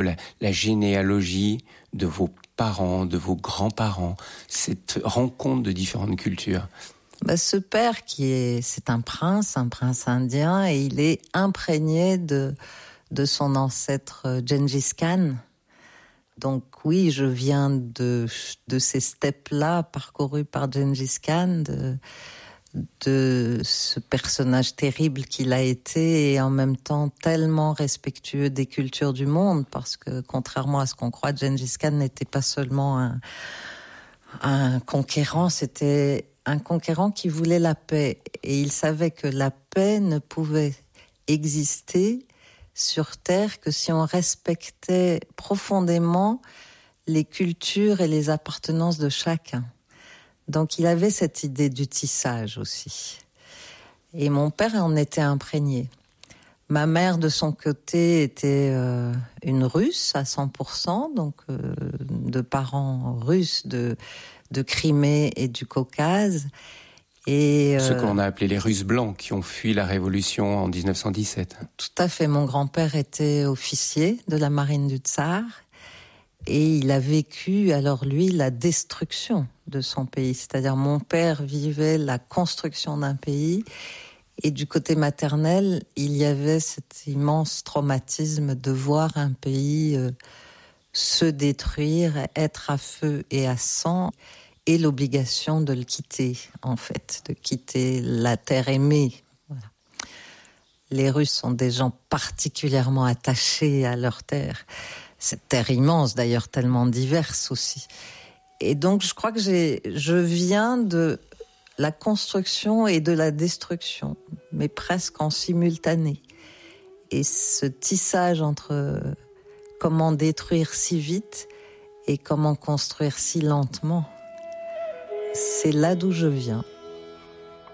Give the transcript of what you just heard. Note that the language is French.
la généalogie de vos parents, de vos grands-parents, cette rencontre de différentes cultures? Ce père c'est un prince indien, et il est imprégné de son ancêtre Gengis Khan. Donc oui, je viens de ces steppes-là parcourues par Gengis Khan, de ce personnage terrible qu'il a été, et en même temps tellement respectueux des cultures du monde, parce que contrairement à ce qu'on croit, Gengis Khan n'était pas seulement un conquérant, c'était un conquérant qui voulait la paix. Et il savait que la paix ne pouvait exister sur Terre que si on respectait profondément les cultures et les appartenances de chacun. Donc il avait cette idée du tissage aussi. Et mon père en était imprégné. Ma mère, de son côté, était une Russe à 100%, donc de parents russes de Crimée et du Caucase. Et ce qu'on a appelé les Russes blancs, qui ont fui la Révolution en 1917. Tout à fait. Mon grand-père était officier de la marine du Tsar, et il a vécu, alors lui, la destruction de son pays. C'est-à-dire, mon père vivait la construction d'un pays, et du côté maternel, il y avait cet immense traumatisme de voir un pays se détruire, être à feu et à sang, et l'obligation de le quitter, en fait, de quitter la terre aimée. Voilà. Les Russes sont des gens particulièrement attachés à leur terre. Cette terre immense, d'ailleurs, tellement diverse aussi. Et donc, je crois que je viens de la construction et de la destruction, mais presque en simultané. Et ce tissage entre comment détruire si vite et comment construire si lentement, c'est là d'où je viens.